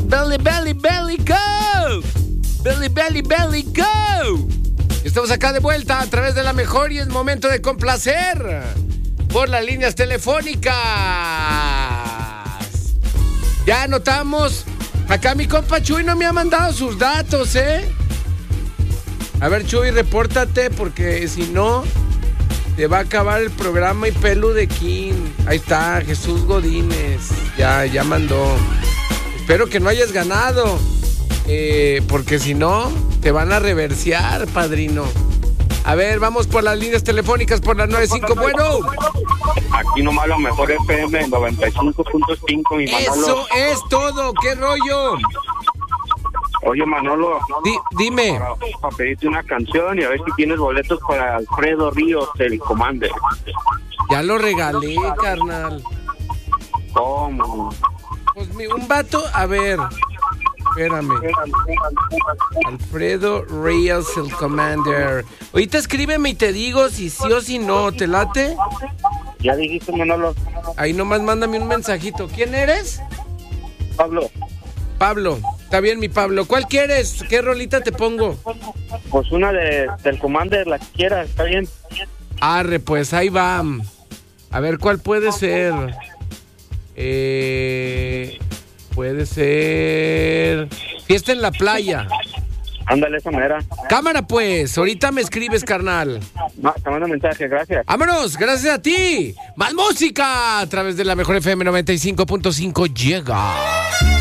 Belly, belly, belly, go. Belly, belly, belly, go. Estamos acá de vuelta a través de la mejor y es momento de complacer por las líneas telefónicas. Ya anotamos. Acá mi compa Chuy no me ha mandado sus datos, ¿eh? A ver, Chuy, repórtate porque si no, te va a acabar el programa y pelo de King. Ahí está, Jesús Godínez. Ya mandó. Espero que no hayas ganado. Porque si no, te van a reversear, padrino. A ver, vamos por las líneas telefónicas por las 95. Bueno. Aquí nomás lo mejor FM 95.5, mi Manolo. Eso es todo. ¿Qué rollo? Oye, Manolo. Dime. Para pedirte una canción y a ver si tienes boletos para Alfredo Ríos, el Commander. Ya lo regalé, carnal. ¿Cómo? Pues un vato, a ver. Espérame. Alfredo Ríos, el Commander. Ahorita escríbeme y te digo si sí o si no. ¿Te late? Ya dijiste, Manolo. Ahí nomás mándame un mensajito. ¿Quién eres? Pablo. Pablo. Está bien, mi Pablo. ¿Cuál quieres? ¿Qué rolita te pongo? Pues una del Commander, la que quieras, está bien. Arre, pues ahí va. A ver, ¿cuál puede ser? Puede ser Fiesta en la Playa. Ándale, esa manera. Cámara, pues. Ahorita me escribes, carnal. No, te mando mensaje, gracias. ¡Vámonos! ¡Gracias a ti! ¡Más música! A través de la mejor FM 95.5 llega.